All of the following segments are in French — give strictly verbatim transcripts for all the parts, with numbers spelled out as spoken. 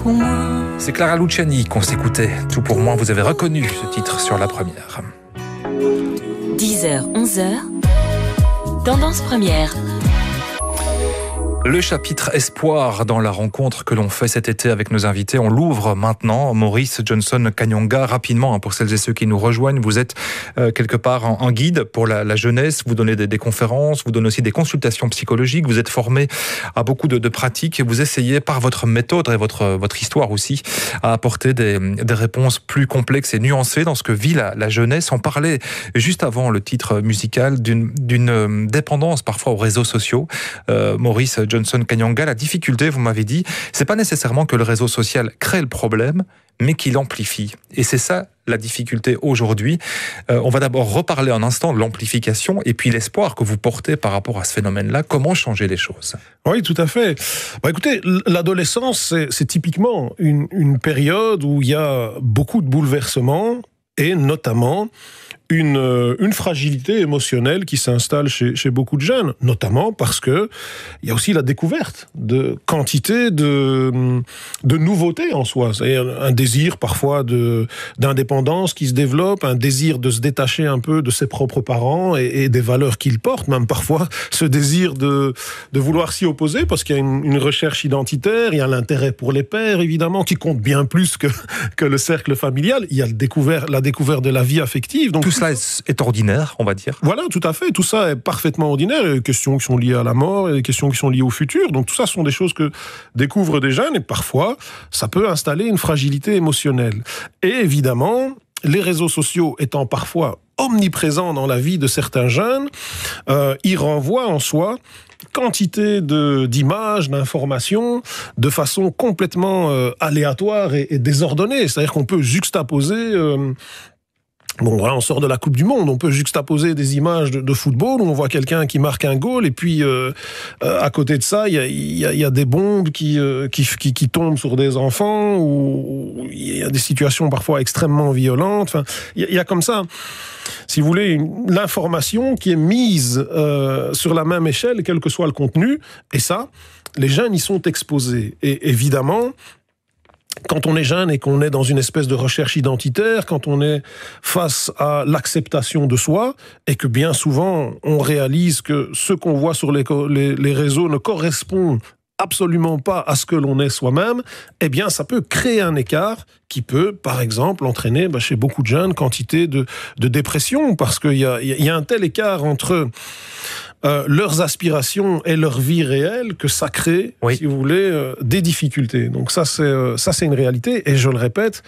pour moi. C'est Clara Luciani qu'on s'écoutait. Tout pour moi, vous avez reconnu ce titre sur la première. dix heures, onze heures, Tendance Première. Le chapitre espoir dans la rencontre que l'on fait cet été avec nos invités, on l'ouvre maintenant. Maurice Johnson Kanyonga, rapidement, hein, pour celles et ceux qui nous rejoignent, vous êtes euh, quelque part en, en guide pour la, la jeunesse, vous donnez des, des conférences, vous donnez aussi des consultations psychologiques, vous êtes formé à beaucoup de, de pratiques et vous essayez par votre méthode et votre, votre histoire aussi à apporter des, des réponses plus complexes et nuancées dans ce que vit la, la jeunesse. On parlait juste avant le titre musical d'une, d'une dépendance parfois aux réseaux sociaux. Euh, Maurice Johnson Kanyonga, la difficulté, vous m'avez dit, c'est pas nécessairement que le réseau social crée le problème, mais qu'il amplifie. Et c'est ça la difficulté aujourd'hui. Euh, on va d'abord reparler un instant de l'amplification et puis l'espoir que vous portez par rapport à ce phénomène-là. Comment changer les choses ? Oui, tout à fait. Bah, écoutez, l'adolescence, c'est, c'est typiquement une, une période où il y a beaucoup de bouleversements et notamment une, une fragilité émotionnelle qui s'installe chez, chez beaucoup de jeunes, notamment parce que il y a aussi la découverte de quantité de, de nouveautés en soi. C'est-à-dire un désir parfois de, d'indépendance qui se développe, un désir de se détacher un peu de ses propres parents et, et des valeurs qu'ils portent, même parfois ce désir de, de vouloir s'y opposer parce qu'il y a une, une recherche identitaire, il y a l'intérêt pour les pairs, évidemment, qui compte bien plus que, que le cercle familial. Il y a le découvert, la découverte de la vie affective. Donc, tout cela est ordinaire, on va dire. Voilà, tout à fait. Tout ça est parfaitement ordinaire. Les questions qui sont liées à la mort, et les questions qui sont liées au futur. Donc tout ça sont des choses que découvrent des jeunes et parfois, ça peut installer une fragilité émotionnelle. Et évidemment, les réseaux sociaux étant parfois omniprésents dans la vie de certains jeunes, euh, ils renvoient en soi quantité de, d'images, d'informations, de façon complètement euh, aléatoire et, et désordonnée. C'est-à-dire qu'on peut juxtaposer... Euh, Bon, voilà, on sort de la Coupe du Monde, on peut juxtaposer des images de, de football où on voit quelqu'un qui marque un goal et puis euh, euh, à côté de ça, il y a, y a, y a des bombes qui, euh, qui, qui, qui tombent sur des enfants ou il y a des situations parfois extrêmement violentes. Enfin, il y, y a comme ça, si vous voulez, une, l'information qui est mise euh, sur la même échelle, quel que soit le contenu, et ça, les jeunes y sont exposés. Et évidemment, quand on est jeune et qu'on est dans une espèce de recherche identitaire, quand on est face à l'acceptation de soi, et que bien souvent on réalise que ce qu'on voit sur les, les, les réseaux ne correspond absolument pas à ce que l'on est soi-même, eh bien ça peut créer un écart qui peut, par exemple, entraîner bah, chez beaucoup de jeunes quantité de, de dépression, parce qu'il y a, il y a un tel écart entre euh, leurs aspirations et leur vie réelle que ça crée, oui. si vous voulez, euh, des difficultés. Donc ça c'est, euh, ça, c'est une réalité, et je le répète,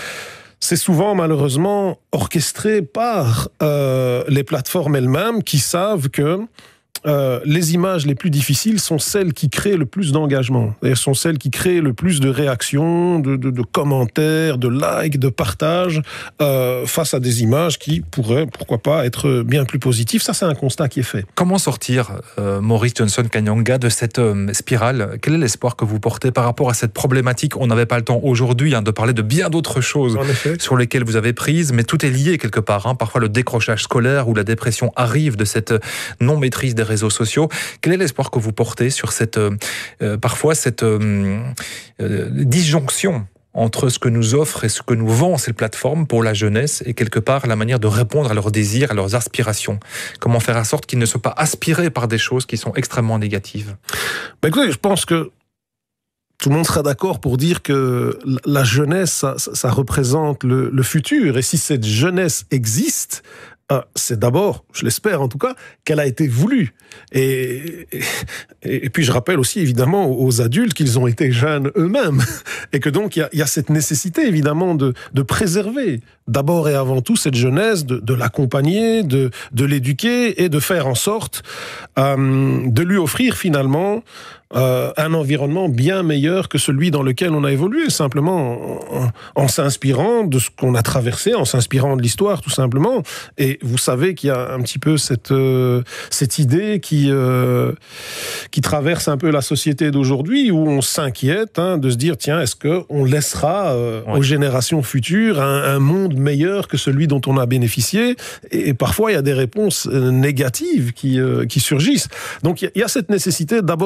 c'est souvent malheureusement orchestré par euh, les plateformes elles-mêmes qui savent que Euh, les images les plus difficiles sont celles qui créent le plus d'engagement. Elles sont celles qui créent le plus de réactions, de, de, de commentaires, de likes, de partages euh, face à des images qui pourraient, pourquoi pas, être bien plus positives. Ça, c'est un constat qui est fait. Comment sortir, euh, Maurice Johnson Kanyonga, de cette euh, spirale ? Quel est l'espoir que vous portez par rapport à cette problématique ? On n'avait pas le temps aujourd'hui hein, de parler de bien d'autres choses sur lesquelles vous avez prise, mais tout est lié quelque part. Hein. Parfois, le décrochage scolaire ou la dépression arrive de cette non-maîtrise des réseaux sociaux. Quel est l'espoir que vous portez sur cette, euh, parfois cette euh, euh, disjonction entre ce que nous offrent et ce que nous vendent ces plateformes pour la jeunesse et quelque part la manière de répondre à leurs désirs, à leurs aspirations ? Comment faire en sorte qu'ils ne soient pas aspirés par des choses qui sont extrêmement négatives ? Ben écoutez, je pense que tout le monde sera d'accord pour dire que la jeunesse, ça, ça représente le, le futur. Et si cette jeunesse existe, Euh, c'est d'abord, je l'espère en tout cas, qu'elle a été voulue. Et, et, et puis je rappelle aussi évidemment aux adultes qu'ils ont été jeunes eux-mêmes. Et que donc il y a, y a cette nécessité évidemment de, de préserver d'abord et avant tout cette jeunesse, de, de l'accompagner, de, de l'éduquer et de faire en sorte euh, de lui offrir finalement Euh, un environnement bien meilleur que celui dans lequel on a évolué, simplement en, en s'inspirant de ce qu'on a traversé, en s'inspirant de l'histoire, tout simplement. Et vous savez qu'il y a un petit peu cette, euh, cette idée qui, euh, qui traverse un peu la société d'aujourd'hui, où on s'inquiète hein, de se dire, tiens, est-ce qu'on laissera euh, ouais. aux générations futures un, un monde meilleur que celui dont on a bénéficié ? Et, et parfois, il y a des réponses négatives qui, euh, qui surgissent. Donc, il y, y a cette nécessité, d'abord et avant tout,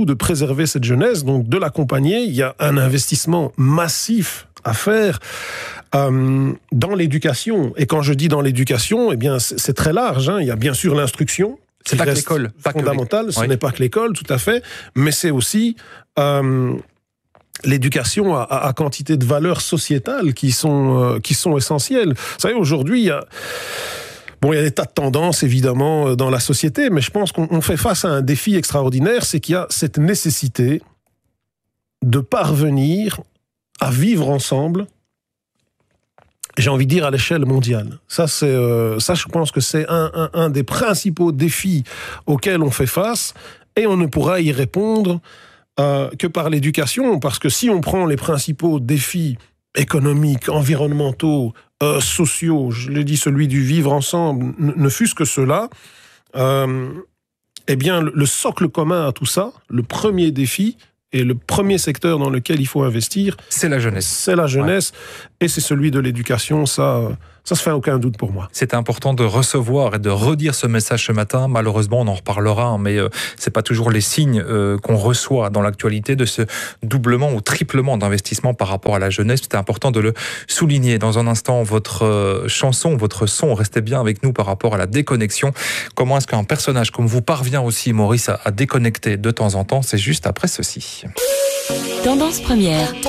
de préserver cette jeunesse, donc de l'accompagner. Il y a un investissement massif à faire euh, dans l'éducation. Et quand je dis dans l'éducation, eh bien, c'est, c'est très large. Hein. Il y a bien sûr l'instruction. C'est pas que l'école. Pas fondamental. Ce oui. n'est pas que l'école, tout à fait. Mais c'est aussi euh, l'éducation à, à, à quantité de valeurs sociétales qui sont, euh, qui sont essentielles. Vous savez, aujourd'hui, il y a... Bon, il y a des tas de tendances, évidemment, dans la société, mais je pense qu'on fait face à un défi extraordinaire, c'est qu'il y a cette nécessité de parvenir à vivre ensemble, j'ai envie de dire à l'échelle mondiale. Ça, c'est, euh, ça, je pense que c'est un, un, un des principaux défis auxquels on fait face, et on ne pourra y répondre euh, que par l'éducation, parce que si on prend les principaux défis économiques, environnementaux, euh, sociaux, je l'ai dit, celui du vivre ensemble, ne, ne fût-ce que cela, euh, eh bien, le, le socle commun à tout ça, le premier défi, et le premier secteur dans lequel il faut investir, c'est la jeunesse. C'est la jeunesse, ouais. Et c'est celui de l'éducation, ça, ça se fait aucun doute pour moi. C'est important de recevoir et de redire ce message ce matin. Malheureusement, on en reparlera, mais euh, c'est pas toujours les signes euh, qu'on reçoit dans l'actualité de ce doublement ou triplement d'investissement par rapport à la jeunesse. C'est important de le souligner. Dans un instant, votre euh, chanson, votre son, restez bien avec nous par rapport à la déconnexion. Comment est-ce qu'un personnage comme vous parvient aussi, Maurice, à, à déconnecter de temps en temps? C'est juste après ceci. Tendance première.